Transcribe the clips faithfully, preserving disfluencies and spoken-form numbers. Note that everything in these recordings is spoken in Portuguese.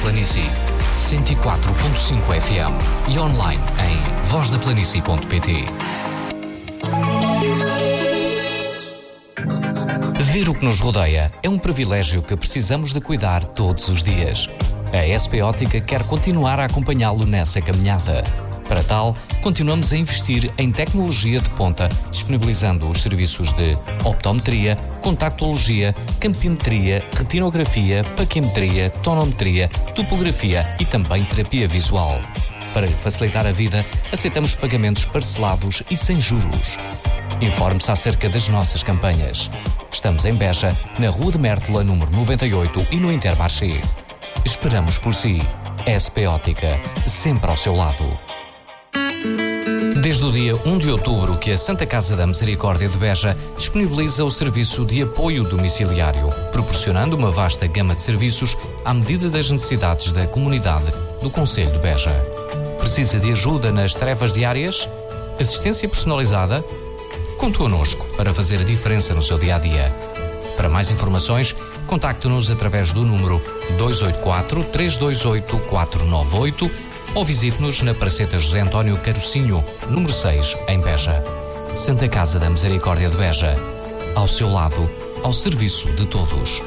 Planície, cento e quatro ponto cinco F M e online em voz da planície ponto pt. Ver o que nos rodeia é um privilégio que precisamos de cuidar todos os dias. A S P Ótica quer continuar a acompanhá-lo nessa caminhada. Para tal, continuamos a investir em tecnologia de ponta, disponibilizando os serviços de optometria, contactologia, campimetria, retinografia, paquimetria, tonometria, topografia e também terapia visual. Para lhe facilitar a vida, aceitamos pagamentos parcelados e sem juros. Informe-se acerca das nossas campanhas. Estamos em Beja, na Rua de Mértola, número noventa e oito e no Intermarché. Esperamos por si. S P Ótica, sempre ao seu lado. Desde o dia um de outubro que a Santa Casa da Misericórdia de Beja disponibiliza o serviço de apoio domiciliário, proporcionando uma vasta gama de serviços à medida das necessidades da comunidade do concelho de Beja. Precisa de ajuda nas tarefas diárias? Assistência personalizada? Conte connosco para fazer a diferença no seu dia-a-dia. Para mais informações, contacte-nos através do número dois oito quatro, três dois oito, quatro nove oito ou visite-nos na Praceta José António Carocinho, número seis, em Beja. Santa Casa da Misericórdia de Beja. Ao seu lado, ao serviço de todos.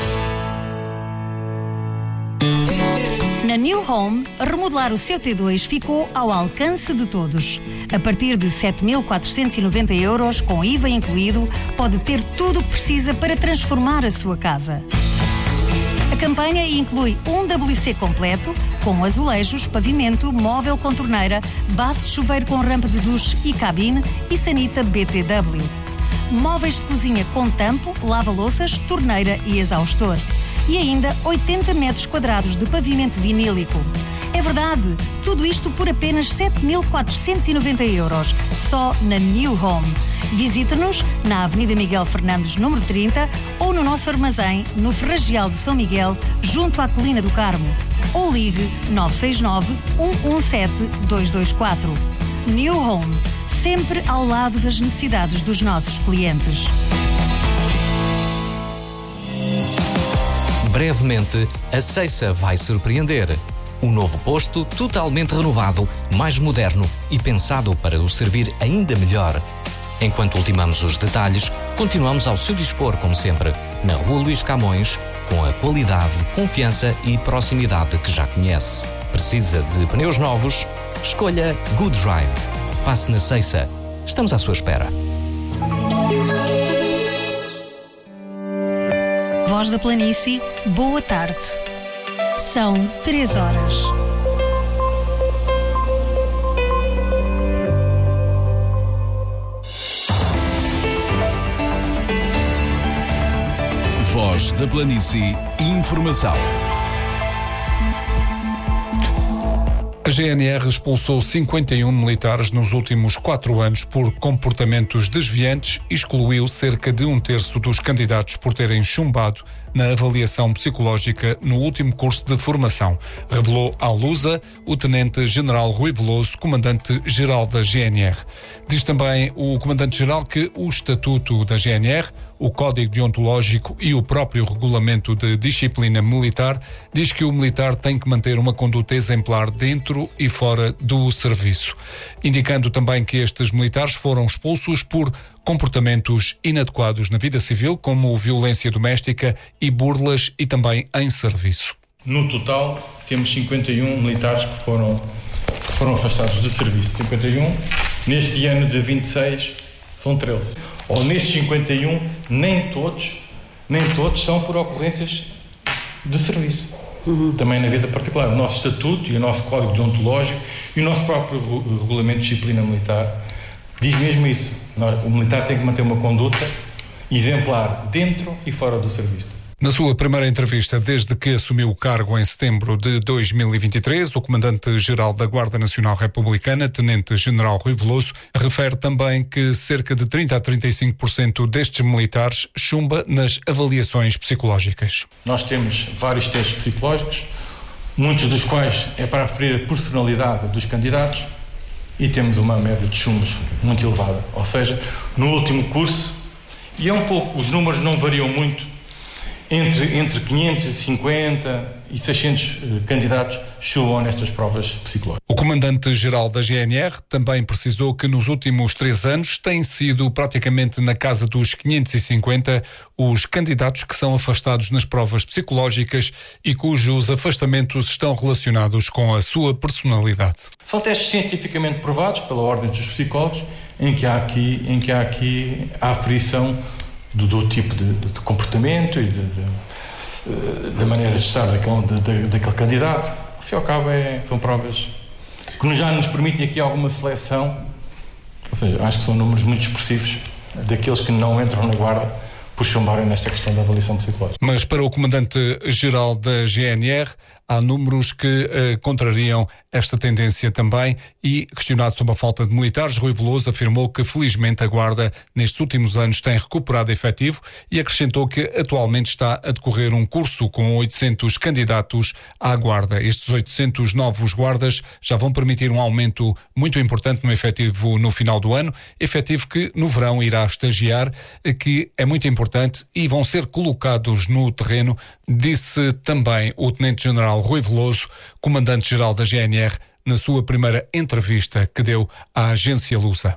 Na New Home, remodelar o seu T dois ficou ao alcance de todos. A partir de sete mil quatrocentos e noventa euros, com I V A incluído, pode ter tudo o que precisa para transformar a sua casa. A campanha inclui um W C completo, com azulejos, pavimento, móvel com torneira, base de chuveiro com rampa de duche e cabine e sanita B T W. Móveis de cozinha com tampo, lava-louças, torneira e exaustor. E ainda oitenta metros quadrados de pavimento vinílico. É verdade, tudo isto por apenas sete mil quatrocentos e noventa euros, só na New Home. Visite-nos na Avenida Miguel Fernandes, número trinta, ou no nosso armazém, no Ferragial de São Miguel, junto à Colina do Carmo. Ou ligue nove seis nove, um um sete, dois dois quatro. New Home, sempre ao lado das necessidades dos nossos clientes. Brevemente, a Ceiça vai surpreender. Um novo posto totalmente renovado, mais moderno e pensado para o servir ainda melhor. Enquanto ultimamos os detalhes, continuamos ao seu dispor, como sempre, na Rua Luís Camões, com a qualidade, confiança e proximidade que já conhece. Precisa de pneus novos? Escolha Good Drive. Passe na Ceiça. Estamos à sua espera. Voz da Planície, boa tarde. São três horas. Voz da Planície, informação. A G N R expulsou cinquenta e um militares nos últimos quatro anos por comportamentos desviantes e excluiu cerca de um terço dos candidatos por terem chumbado na avaliação psicológica no último curso de formação, revelou à Lusa o Tenente-General Rui Veloso, Comandante-Geral da G N R. Diz também o Comandante-Geral que o Estatuto da G N R, o Código Deontológico e o próprio Regulamento de Disciplina Militar diz que o militar tem que manter uma conduta exemplar dentro e fora do serviço, indicando também que estes militares foram expulsos por comportamentos inadequados na vida civil, como violência doméstica e burlas, e também em serviço. No total, temos cinquenta e um militares que foram, que foram afastados de serviço. cinquenta e um. Neste ano de vinte e seis, são treze. Ou nestes cinquenta e um, nem todos, nem todos são por ocorrências de serviço. Uhum. Também na vida particular. O nosso estatuto e o nosso código deontológico e o nosso próprio regulamento de disciplina militar diz mesmo isso. O militar tem que manter uma conduta exemplar dentro e fora do serviço. Na sua primeira entrevista, desde que assumiu o cargo em setembro de dois mil e vinte e três, o Comandante-Geral da Guarda Nacional Republicana, Tenente-General Rui Veloso, refere também que cerca de trinta a trinta e cinco por cento destes militares chumba nas avaliações psicológicas. Nós temos vários testes psicológicos, muitos dos quais é para aferir a personalidade dos candidatos, e temos uma média de chumbos muito elevada. Ou seja, no último curso, e é um pouco, os números não variam muito, entre, entre quinhentos e cinquenta e seiscentos candidatos chuam nestas provas psicológicas. O comandante-geral da G N R também precisou que nos últimos três anos têm sido praticamente na casa dos quinhentos e cinquenta os candidatos que são afastados nas provas psicológicas e cujos afastamentos estão relacionados com a sua personalidade. São testes cientificamente provados pela Ordem dos Psicólogos em que há aqui, em que há aqui a aferição do, do tipo de, de comportamento e de, de, da maneira de estar daquele, de, de, daquele candidato. Ao fim e ao cabo, é, são provas que já nos permitem aqui alguma seleção, ou seja, acho que são números muito expressivos daqueles que não entram na guarda por chumbarem nesta questão da avaliação psicológica. Mas para o comandante-geral da G N R, há números que uh, contrariam esta tendência também e, questionado sobre a falta de militares, Rui Veloso afirmou que felizmente a Guarda nestes últimos anos tem recuperado efetivo e acrescentou que atualmente está a decorrer um curso com oitocentos candidatos à Guarda. Estes oitocentos novos guardas já vão permitir um aumento muito importante no efetivo no final do ano, efetivo que no verão irá estagiar, que é muito importante e vão ser colocados no terreno, disse também o Tenente-General Rui Veloso, comandante-geral da G N R, na sua primeira entrevista que deu à agência Lusa.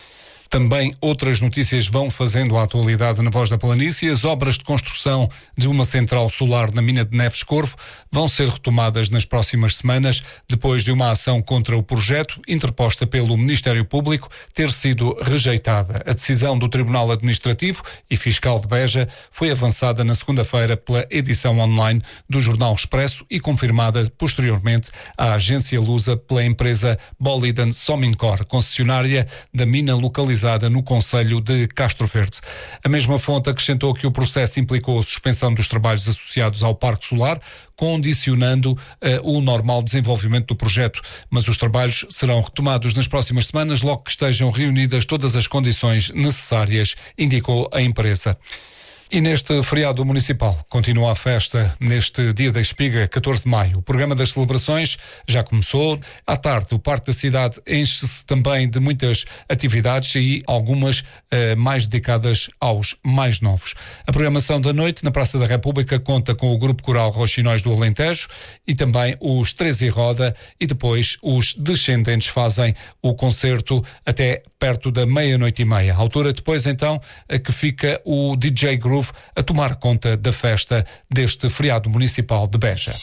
Também outras notícias vão fazendo a atualidade na Voz da Planície. As obras de construção de uma central solar na mina de Neves Corvo vão ser retomadas nas próximas semanas, depois de uma ação contra o projeto, interposta pelo Ministério Público, ter sido rejeitada. A decisão do Tribunal Administrativo e Fiscal de Beja foi avançada na segunda-feira pela edição online do Jornal Expresso e confirmada posteriormente à agência Lusa pela empresa Boliden Somincor, concessionária da mina localizada no concelho de Castro Verde. A mesma fonte acrescentou que o processo implicou a suspensão dos trabalhos associados ao Parque Solar, condicionando uh, o normal desenvolvimento do projeto, mas os trabalhos serão retomados nas próximas semanas, logo que estejam reunidas todas as condições necessárias, indicou a empresa. E neste feriado municipal continua a festa neste dia da Espiga, catorze de maio. O programa das celebrações já começou. À tarde, o Parque da Cidade enche-se também de muitas atividades e algumas eh, mais dedicadas aos mais novos. A programação da noite na Praça da República conta com o Grupo Coral Roxinóis do Alentejo e também os Treze Roda, e depois os Descendentes fazem o concerto até perto da meia-noite e meia. A altura depois então a que fica o D J Groove a tomar conta da festa deste feriado municipal de Beja.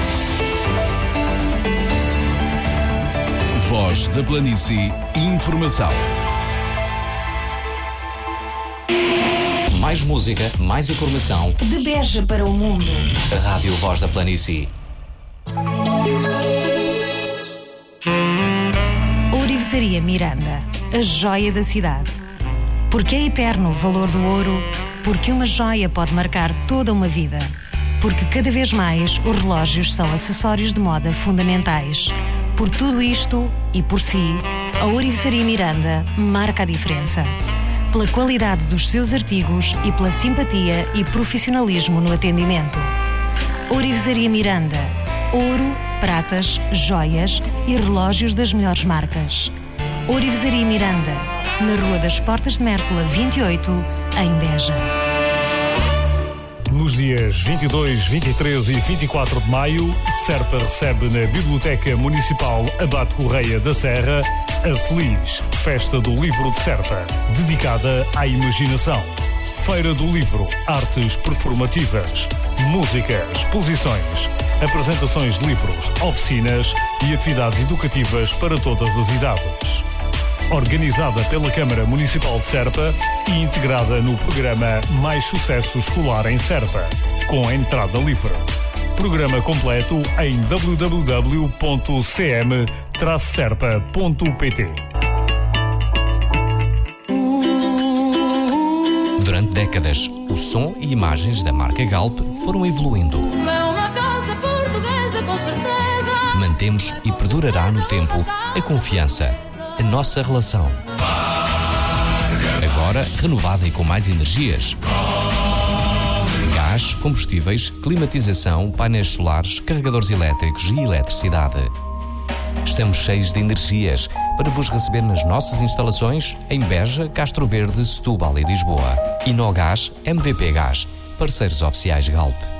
Voz da Planície, informação. Mais música, mais informação. De Beja para o mundo. A Rádio Voz da Planície. Ourivesaria Miranda, a joia da cidade. Porque é eterno o valor do ouro, porque uma joia pode marcar toda uma vida. Porque cada vez mais os relógios são acessórios de moda fundamentais. Por tudo isto e por si, a Ourivesaria Miranda marca a diferença. Pela qualidade dos seus artigos e pela simpatia e profissionalismo no atendimento. Ourivesaria Miranda. Ouro, pratas, joias e relógios das melhores marcas. Ourivesaria Miranda, na Rua das Portas de Mértola vinte e oito, em Beja. Nos dias vinte e dois, vinte e três e vinte e quatro de maio, Serpa recebe na Biblioteca Municipal Abate Correia da Serra a Feliz Festa do Livro de Serpa, dedicada à imaginação. Feira do Livro, artes performativas, música, exposições, apresentações de livros, oficinas e atividades educativas para todas as idades. Organizada pela Câmara Municipal de Serpa e integrada no programa Mais Sucesso Escolar em Serpa, com a entrada livre. Programa completo em w w w ponto c m traço serpa ponto p t. Durante décadas, o som e imagens da marca Galp foram evoluindo. É uma casa portuguesa, com certeza. Mantemos e perdurará no tempo a confiança, a nossa relação. Agora renovada e com mais energias. Gás, combustíveis, climatização, painéis solares, carregadores elétricos e eletricidade. Estamos cheios de energias para vos receber nas nossas instalações em Beja, Castro Verde, Setúbal e Lisboa. Inogás, M V P Gás parceiros oficiais Galp.